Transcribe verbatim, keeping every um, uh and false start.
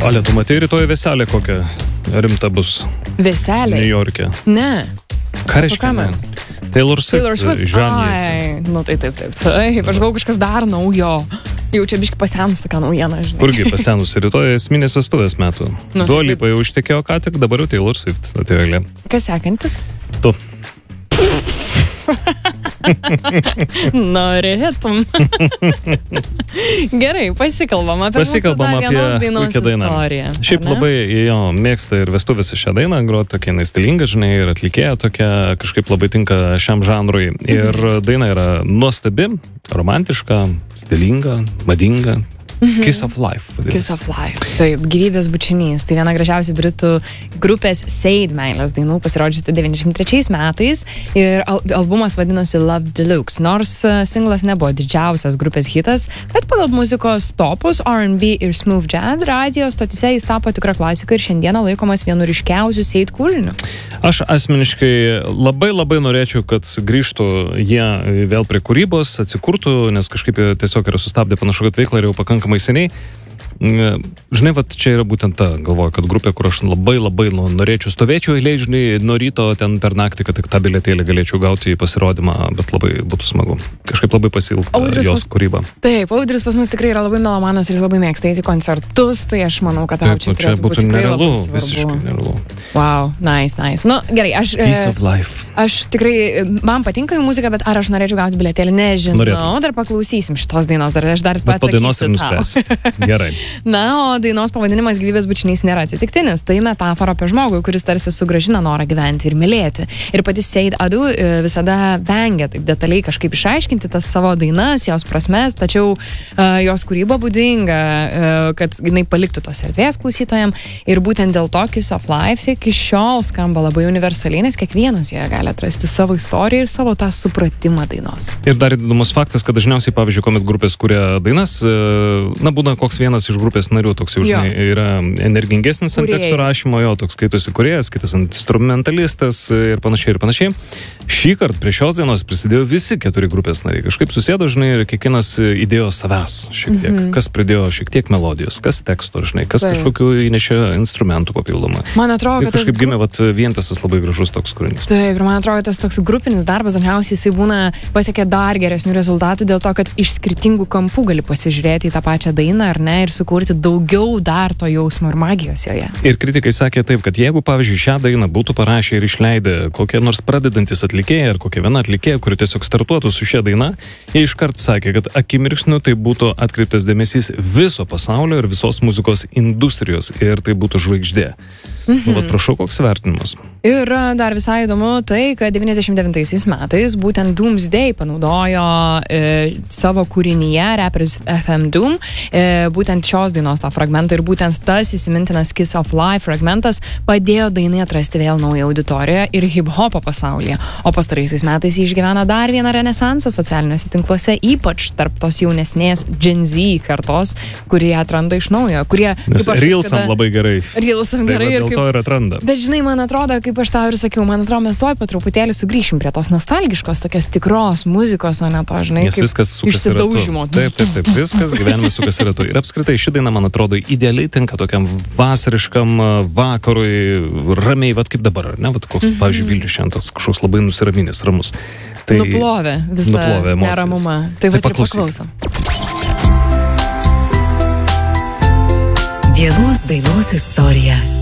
Ale, tu matai rytoj vėselė kokia rimta bus? Vėselė? New York'e. Ne. Ką reiškia? Taylor Swift. Taylor Swift. Ai, nu tai taip, taip. Taip, aš galvoju kažkas dar naujo. Jau čia biškai pasenus tokia naujiena, žinai. Kurgi pasenus, rytoj esminės vestuvės metų. Nu, Dua Lipa jau ištekėjo ką tik, dabar jau Taylor Swift atėjo eilė. Kas sekantis? Tu. Norėtum. Gerai, pasikalbam apie pasikalbam mūsų dar vienos dainos istoriją. Šiaip labai jo mėgsta ir vestuvėse šią dainą, grot tokia nestilinga, žinai, ir atlikėja tokia kažkaip labai tinka šiam žanrui. Ir daina yra nuostabi, romantiška, stilinga, madinga. Mhm. Kiss of Life. Vadinasi. Kiss of Life. Taip, gyvybės bučinys. Tai viena gražiausių britų grupės Said meilės dainų, pasirodžiusi devyniasdešimt trečiais metais. Ir al albumas vadinosi Love Deluxe. Nors singlas nebuvo didžiausias grupės hitas, bet pagal muzikos topus R and B ir smooth jazz radio stotise jis tapo tikra klasika ir šiandieną laikomas vienu ryškiausių Said kūrinių. Aš asmeniškai labai labai norėčiau, kad grįžtų jie vėl prie kūrybos, atsikurtų, nes kažkaip tiesiog yra sustabdę panašu, kad veiklą jau pakankamai seniai. Žinai, vat čia yra būtent ta, galvoju, kad grupė, kur aš labai labai nu, norėčiau stovėčiau eilėj, žinai, nuo ryto ten per naktį, kad tik tą bilietėlį galėčiau gauti į pasirodymą, bet labai būtų smagu. Kažkaip labai pasilgta jos pas... kūryba. Taip, Audrius pas mus tikrai yra labai melomanas ir labai mėgsta eiti koncertus, tai aš manau, kad tau čia turėtų būti tikrai nerealu, labai svarbu. Visiškai nerealu. Wow, nice, nice. Nu, gerai, aš... Piece of life. Aš tikrai, man patinka jų muzika, bet ar aš norėčiau gauti bilietėlį, nežinau. Norėtum. Dar paklausysim šitos dainos, dar aš dar pats atsakysiu tau. Gerai. Na, o dainos pavadinimas Gyvybės bučinys nėra atsitiktinis. Tai metafora apie žmogų, kuris tarsi sugrąžina norą gyventi ir mylėti. Ir pati Said Adu visada vengia taip detaliai kažkaip išaiškinti tas savo dainas, jos prasmes, tačiau uh, jos kūryba būdinga, uh, kad jinai paliktų tos erdvės klausytojams. Ir būtent dėl to Kiss of Life iki šiol skamba labai universaliai, nes kiekvienas joje gali atrasti savo istoriją ir savo tą supratimą dainos. Ir dar įdomus faktas, kad dažniausiai, pavyzdžiui, kuomet grupės kuria dainas, na, būna koks vienas iš grupės narių, toks jau, žinai, yra energingesnis ant tekstų rašymo, jo, toks skaitosi kūrėjas, kitas instrumentalistas ir panašiai ir panašiai. Šį kartą prie šios dienos prisidėjo visi keturi grupės nariai. Kažkaip susėdo, žinai, ir kiekvienas įdėjo savęs šiek tiek. Mm-hmm. Kas pridėjo šiek tiek melodijos, kas teksto, žinai, kas Taip. kažkokiu įnešė instrumentų papildomą. Man atrodo, ir kad kažkaip gimė vat, vientisas labai gražus toks kūrinys. Taip, ir man atrodo, tas toks grupinis darbas dažniausiai jisai būna pasiekia dar geresnių rezultatų dėl to, kad iš skirtingų kampų gali pasižiūrėti į tą pačią dainą, ar ne, ir sukurti daugiau dar to jausmo ir magijos joje. Ir kritikai sakė taip, kad jeigu, pavyzdžiui, šią dainą būtų parašę ir išleidę kokie nors pradedantis atlikėjai ar kokia viena atlikėja, kuri tiesiog startuotų su šia daina, jie iškart sakė, kad akimirksniu tai būtų atkreiptas dėmesys viso pasaulio ir visos muzikos industrijos ir tai būtų žvaigždė. Mhm. Nu, vat, prašau, koks vertinimas. Ir dar visai įdomu tai, kad devyniasdešimt devintaisiais metais būtent Doomsday panaudojo e, savo kūrinyje Rappers F M Doom e, būtent šios dainos tą fragmentą ir būtent tas įsimintinas Kiss of Life fragmentas padėjo dainai atrasti vėl naują auditoriją ir hip-hopo pasaulyje. O pastaraisiais metais jį išgyvena dar vieną renesansą socialiniuose tinkluose, ypač tarp tos jaunesnės Gen Z kartos, kurie atranda iš naujo, kurie... Nes Reelsam kada... labai gerai. Reelsam gerai ir kaip... to ir atranda. Bet žinai, man atrodo, kaip aš tau ir sakiau, man atrodo, mes toj patruputėlį sugrįšim prie tos nostalgiškos, tokios tikros muzikos, o ne to, žinai, Nes viskas sukasi ratu. Taip, taip, taip, viskas gyvenimas sukasi ratu. Ir apskritai ši daina, man atrodo, idealiai tinka tokiam vasariškam vakarui, ramiai, vat kaip dabar, ne, vat koks, mm-hmm. pavyzdžiui, Vilnius šiandien toks kažkoks labai nusiraminęs, ramus. Tai nuplovė visą nuplovė neramumą. Tai, tai va, ir paklausom. Vienos dainos istorija.